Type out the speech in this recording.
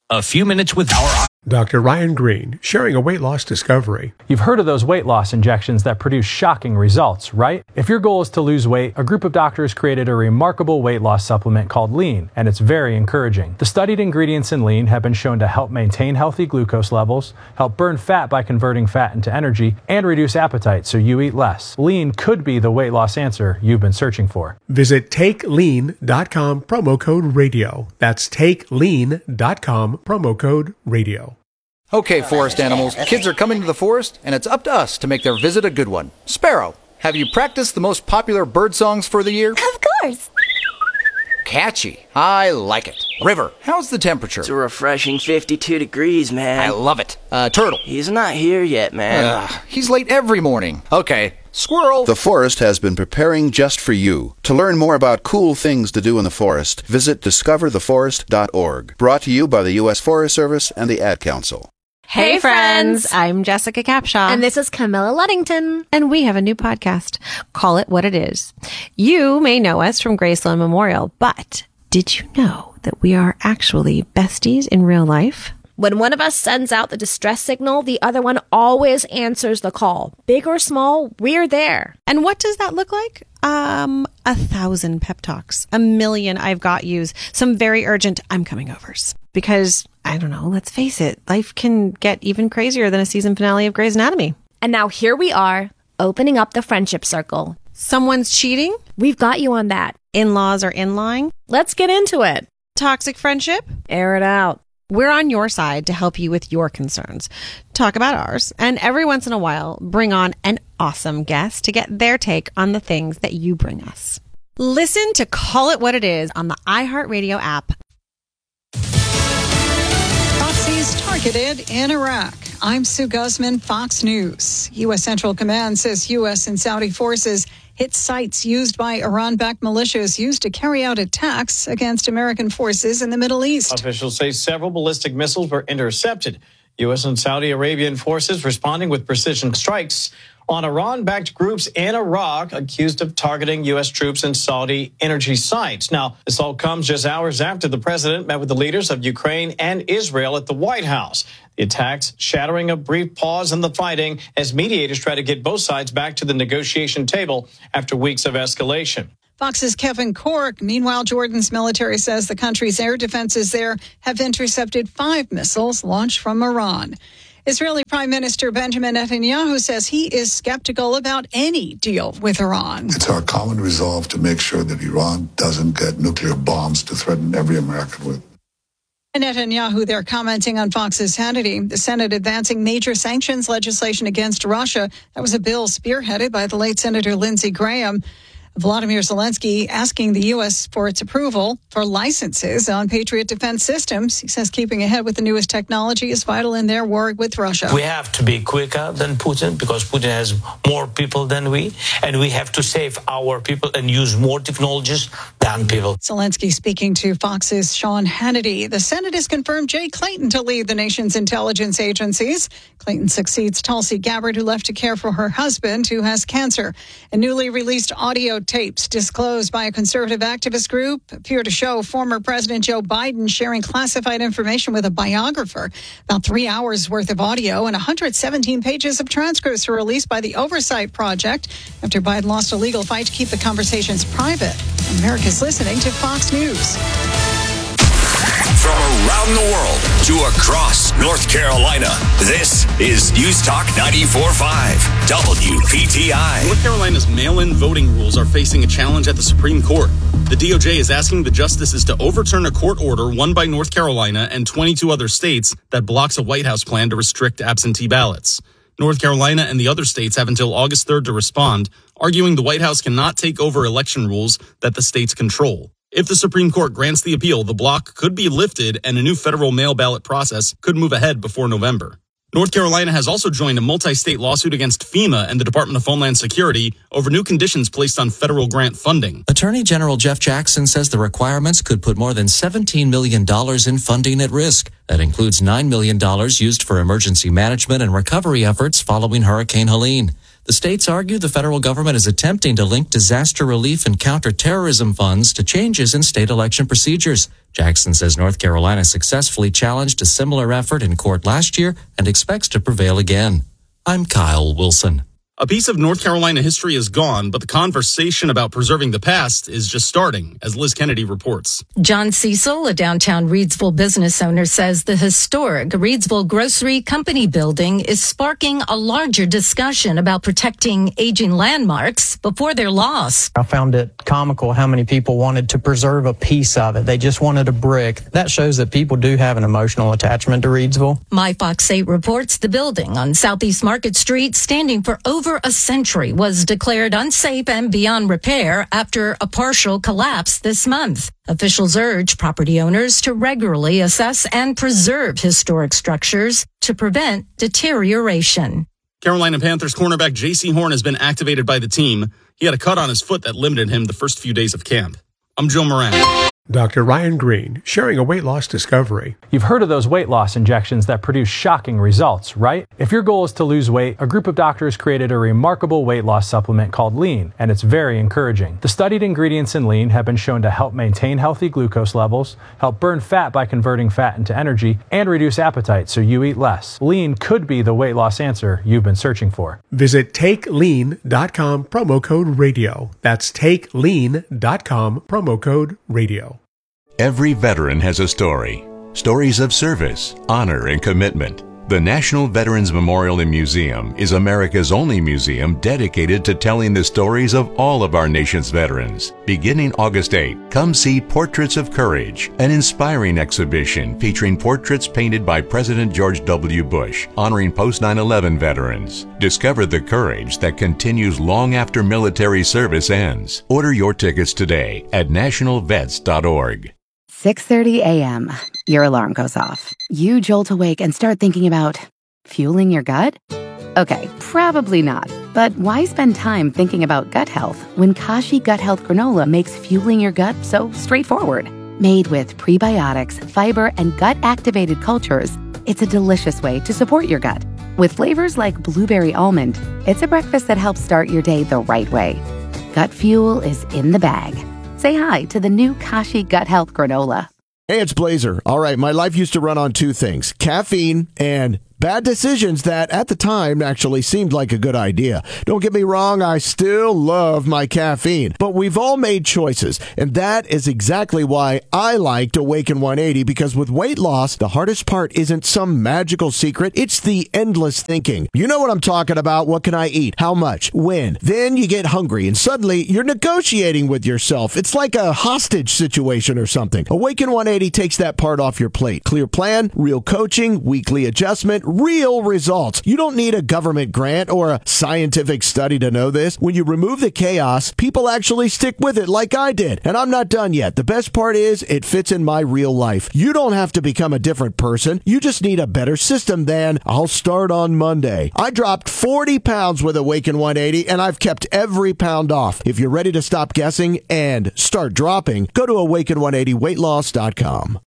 A Few Minutes with our Dr. Ryan Green, sharing a weight loss discovery. You've heard of those weight loss injections that produce shocking results, right? If your goal is to lose weight, a group of doctors created a remarkable weight loss supplement called Lean, and it's very encouraging. The studied ingredients in Lean have been shown to help maintain healthy glucose levels, help burn fat by converting fat into energy, and reduce appetite so you eat less. Lean could be the weight loss answer you've been searching for. Visit TakeLean.com, promo code radio. That's TakeLean.com, promo code radio. Okay, forest animals, kids are coming to the forest, and it's up to us to make their visit a good one. Sparrow, have you practiced the most popular bird songs for the year? Of course. Catchy. I like it. River, how's the temperature? It's a refreshing 52 degrees, man. I love it. Turtle. He's not here yet, man. He's late every morning. Okay. Squirrel. The forest has been preparing just for you. To learn more about cool things to do in the forest, visit discovertheforest.org. Brought to you by the U.S. Forest Service and the Ad Council. Hey friends, I'm Jessica Capshaw. And this is Camilla Luddington. And we have a new podcast, Call It What It Is. You may know us from Graceland Memorial, but did you know that we are actually besties in real life? When one of us sends out the distress signal, the other one always answers the call. Big or small, we're there. And what does that look like? 1,000 pep talks, 1,000,000 I've got yous, some very urgent I'm coming overs. Because, I don't know, let's face it, life can get even crazier than a season finale of Grey's Anatomy. And now here we are, opening up the friendship circle. Someone's cheating? We've got you on that. In-laws are in-lying? Let's get into it. Toxic friendship? Air it out. We're on your side to help you with your concerns. Talk about ours, and every once in a while, bring on an awesome guest to get their take on the things that you bring us. Listen to Call It What It Is on the iHeartRadio app. Proxies targeted in Iraq. I'm Sue Guzman, Fox News. U.S. Central Command says U.S. and Saudi forces hit sites used by Iran-backed militias used to carry out attacks against American forces in the Middle East. Officials say several ballistic missiles were intercepted. U.S. and Saudi Arabian forces responding with precision strikes on Iran-backed groups in Iraq accused of targeting U.S. troops and Saudi energy sites. Now, this all comes just hours after the president met with the leaders of Ukraine and Israel at the White House. The attacks shattering a brief pause in the fighting as mediators try to get both sides back to the negotiation table after weeks of escalation. Fox's Kevin Corke. Meanwhile, Jordan's military says the country's air defenses there have intercepted 5 missiles launched from Iran. Israeli Prime Minister Benjamin Netanyahu says he is skeptical about any deal with Iran. It's our common resolve to make sure that Iran doesn't get nuclear bombs to threaten every American with. Netanyahu, they're commenting on Fox's Hannity. The Senate advancing major sanctions legislation against Russia. That was a bill spearheaded by the late Senator Lindsey Graham. Vladimir Zelensky asking the U.S. for its approval for licenses on Patriot defense systems. He says keeping ahead with the newest technology is vital in their war with Russia. We have to be quicker than Putin because Putin has more people than we, and we have to save our people and use more technologies than people. Zelensky speaking to Fox's Sean Hannity. The Senate has confirmed Jay Clayton to lead the nation's intelligence agencies. Clayton succeeds Tulsi Gabbard, who left to care for her husband, who has cancer. A newly released audio tapes disclosed by a conservative activist group appear to show former President Joe Biden sharing classified information with a biographer. About 3 hours worth of audio and 117 pages of transcripts were released by the Oversight Project after Biden lost a legal fight to keep the conversations private. America's listening to Fox News. From around the world to across North Carolina, this is News Talk 94.5 WPTI. North Carolina's mail-in voting rules are facing a challenge at the Supreme Court. The DOJ is asking the justices to overturn a court order won by North Carolina and 22 other states that blocks a White House plan to restrict absentee ballots. North Carolina and the other states have until August 3rd to respond, arguing the White House cannot take over election rules that the states control. If the Supreme Court grants the appeal, the block could be lifted and a new federal mail ballot process could move ahead before November. North Carolina has also joined a multi-state lawsuit against FEMA and the Department of Homeland Security over new conditions placed on federal grant funding. Attorney General Jeff Jackson says the requirements could put more than $17 million in funding at risk. That includes $9 million used for emergency management and recovery efforts following Hurricane Helene. The states argue the federal government is attempting to link disaster relief and counterterrorism funds to changes in state election procedures. Jackson says North Carolina successfully challenged a similar effort in court last year and expects to prevail again. I'm Kyle Wilson. A piece of North Carolina history is gone, but the conversation about preserving the past is just starting, as Liz Kennedy reports. John Cecil, a downtown Reidsville business owner, says the historic Reidsville Grocery Company building is sparking a larger discussion about protecting aging landmarks before their loss. I found it comical how many people wanted to preserve a piece of it. They just wanted a brick. That shows that people do have an emotional attachment to Reidsville. My Fox 8 reports the building on Southeast Market Street, standing for over a century, was declared unsafe and beyond repair after a partial collapse this month. Officials urge property owners to regularly assess and preserve historic structures to prevent deterioration. Carolina Panthers cornerback J.C. Horn has been activated by the team. He had a cut on his foot that limited him the first few days of camp. I'm Joe Moran. Dr. Ryan Green, sharing a weight loss discovery. You've heard of those weight loss injections that produce shocking results, right? If your goal is to lose weight, a group of doctors created a remarkable weight loss supplement called Lean, and it's very encouraging. The studied ingredients in Lean have been shown to help maintain healthy glucose levels, help burn fat by converting fat into energy, and reduce appetite so you eat less. Lean could be the weight loss answer you've been searching for. Visit TakeLean.com, promo code radio. That's TakeLean.com, promo code radio. Every veteran has a story. Stories of service, honor, and commitment. The National Veterans Memorial and Museum is America's only museum dedicated to telling the stories of all of our nation's veterans. Beginning August 8, come see Portraits of Courage, an inspiring exhibition featuring portraits painted by President George W. Bush, honoring post-9/11 veterans. Discover the courage that continues long after military service ends. Order your tickets today at nationalvets.org. 6:30 a.m. Your alarm goes off. You jolt awake and start thinking about fueling your gut? Okay, probably not. But why spend time thinking about gut health when Kashi Gut Health Granola makes fueling your gut so straightforward? Made with prebiotics, fiber, and gut-activated cultures, it's a delicious way to support your gut. With flavors like blueberry almond, it's a breakfast that helps start your day the right way. Gut fuel is in the bag. Say hi to the new Kashi Gut Health Granola. Hey, it's Blazer. All right, my life used to run on two things, caffeine and bad decisions that at the time actually seemed like a good idea. Don't get me wrong, I still love my caffeine, but we've all made choices, and that is exactly why I liked Awaken 180, because with weight loss, the hardest part isn't some magical secret, it's the endless thinking. You know what I'm talking about. What can I eat? How much? When? Then you get hungry, and suddenly you're negotiating with yourself. It's like a hostage situation or something. Awaken 180 takes that part off your plate. Clear plan, real coaching, weekly adjustment, real results. You don't need a government grant or a scientific study to know this. When you remove the chaos, people actually stick with it like I did. And I'm not done yet. The best part is it fits in my real life. You don't have to become a different person. You just need a better system than I'll start on Monday. I dropped 40 pounds with Awaken 180 and I've kept every pound off. If you're ready to stop guessing and start dropping, go to awaken180weightloss.com.